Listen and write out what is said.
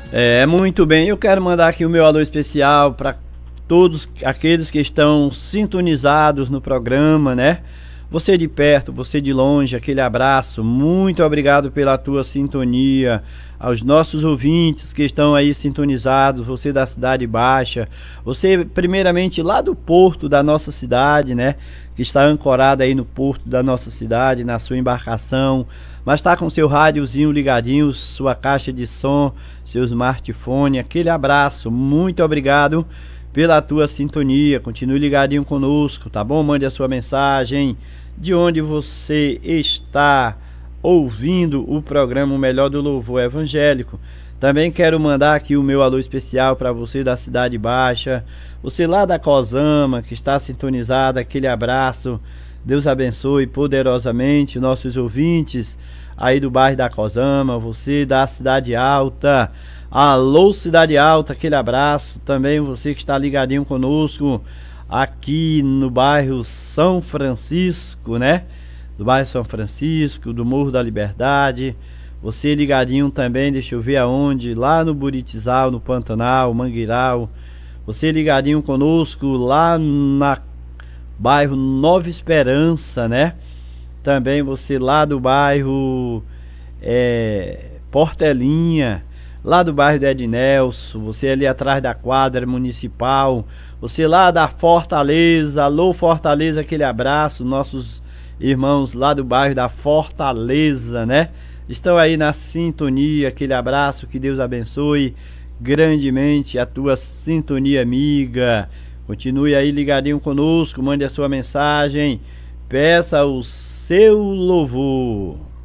Muito bem. Eu quero mandar aqui o meu alô especial para todos aqueles que estão sintonizados no programa, né? Você de perto, você de longe, aquele abraço. Muito obrigado pela tua sintonia. Aos nossos ouvintes que estão aí sintonizados, você da Cidade Baixa, você primeiramente lá do porto da nossa cidade, né? Que está ancorado aí no porto da nossa cidade, na sua embarcação, mas está com seu rádiozinho ligadinho, sua caixa de som, seu smartphone. Aquele abraço, muito obrigado pela tua sintonia. Continue ligadinho conosco, tá bom? Mande a sua mensagem de onde você está ouvindo o programa O Melhor do Louvor Evangélico. Também quero mandar aqui o meu alô especial para você da Cidade Baixa, você lá da Cosama que está sintonizado, aquele abraço. Deus abençoe poderosamente nossos ouvintes aí do bairro da Cosama, você da Cidade Alta. Alô Cidade Alta, aquele abraço. Também você que está ligadinho conosco aqui no bairro São Francisco, né? Do bairro São Francisco, do Morro da Liberdade. Você ligadinho também, deixa eu ver aonde, lá no Buritizal, no Pantanal, Mangueiral. Você ligadinho conosco lá na bairro Nova Esperança, né? Também você lá do bairro Portelinha, lá do bairro do Ednelson, você ali atrás da quadra municipal, você lá da Fortaleza, alô Fortaleza, aquele abraço, nossos irmãos lá do bairro da Fortaleza, né? Estão aí na sintonia, aquele abraço, que Deus abençoe grandemente a tua sintonia amiga. Continue aí ligadinho conosco, mande a sua mensagem, peça o seu louvor.